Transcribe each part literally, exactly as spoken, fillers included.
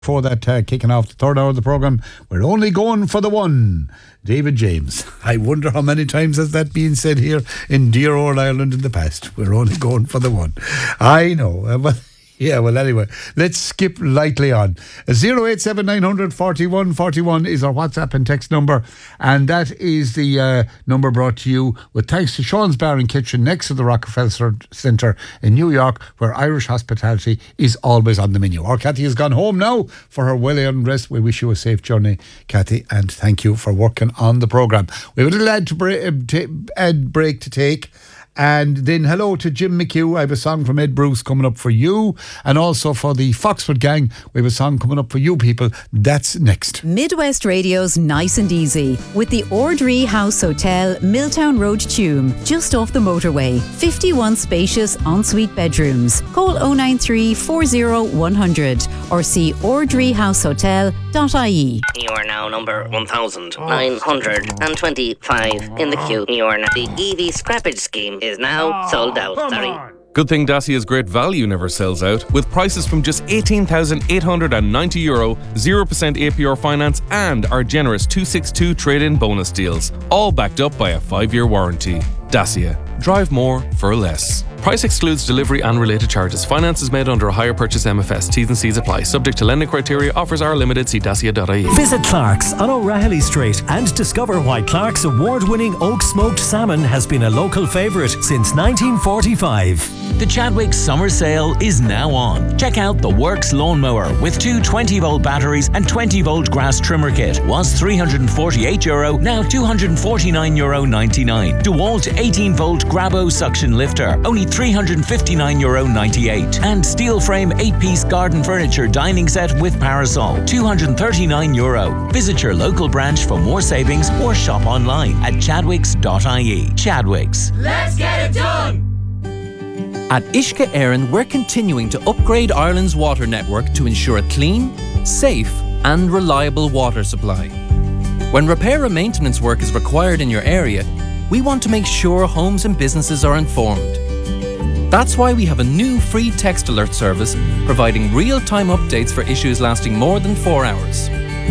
For that, uh, kicking off the third hour of the programme, we're only going for the one. David James. I wonder how many times has that been said here in dear old Ireland in the past. We're only going for the one. I know, uh, but yeah, well, anyway, let's skip lightly on. zero eight seven nine hundred forty-one forty-one is our WhatsApp and text number, and that is the uh, number brought to you with thanks to Sean's Bar and Kitchen next to the Rockefeller Centre in New York, where Irish hospitality is always on the menu. Our Kathy has gone home now for her well-earned rest. We wish you a safe journey, Kathy, and thank you for working on the programme. We have a little ad, to break, uh, t- ad break to take. And then hello to Jim McHugh. I have a song from Ed Bruce coming up for you. And also for the Foxford gang, we have a song coming up for you people. That's next. Midwest Radio's Nice and Easy with the Ordree House Hotel, Milltown Road, Tuam, just off the motorway. fifty-one spacious ensuite bedrooms. Call oh nine three, four oh, one hundred or see ordree house hotel dot I E. You are now number one thousand nine hundred twenty-five in the queue. You are now the E V scrappage scheme is now sold out. Sorry. Good thing Dacia's great value never sells out, with prices from just eighteen thousand eight hundred ninety euro, zero percent A P R finance and our generous two sixty-two trade-in bonus deals, all backed up by a five-year warranty. Dacia. Drive more for less. Price excludes delivery and related charges. Finance is made under a hire purchase M F S. T's and C's apply. Subject to lending criteria. Offers are limited. See dacia dot I E. Visit Clark's on O'Rahilly Street and discover why Clark's award-winning oak smoked salmon has been a local favourite since nineteen forty-five. The Chadwicks summer sale is now on. Check out the Works lawnmower with two twenty-volt batteries and twenty-volt grass trimmer kit. Was three hundred forty-eight euro, now two hundred forty-nine euro ninety-nine. DeWalt eighteen-volt Grabo suction lifter, only three hundred fifty-nine euro ninety-eight. And steel frame eight-piece garden furniture dining set with parasol, two hundred thirty-nine euro. Visit your local branch for more savings or shop online at chadwicks dot I E. Chadwicks. Let's get it done! At Uisce Éireann, we're continuing to upgrade Ireland's water network to ensure a clean, safe and reliable water supply. When repair and maintenance work is required in your area, we want to make sure homes and businesses are informed. That's why we have a new free text alert service providing real-time updates for issues lasting more than four hours.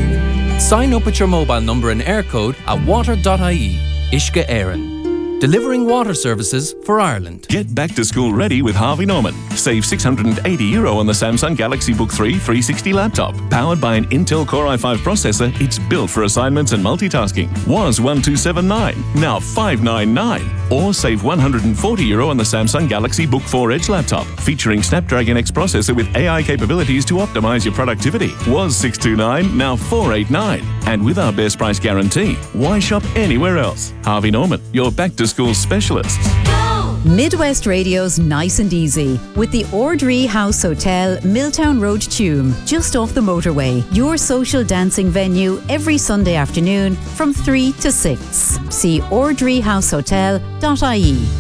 Sign up with your mobile number and air code at water dot I E. Uisce Éireann. Delivering water services for Ireland. Get back to school ready with Harvey Norman. Save six hundred eighty euro on the Samsung Galaxy Book three three sixty laptop. Powered by an Intel Core i five processor, it's built for assignments and multitasking. Was one two seven nine, now five nine nine. Or save one hundred forty euro on the Samsung Galaxy Book four Edge laptop. Featuring Snapdragon X processor with A I capabilities to optimize your productivity. Was six two nine, now four eight nine. And with our best price guarantee, why shop anywhere else? Harvey Norman, your back to school specialists. Midwest Radio's Nice and Easy with the Ordree House Hotel, Milltown Road, Tuam, just off the motorway. Your social dancing venue every Sunday afternoon from three to six. See ordree house hotel dot I E.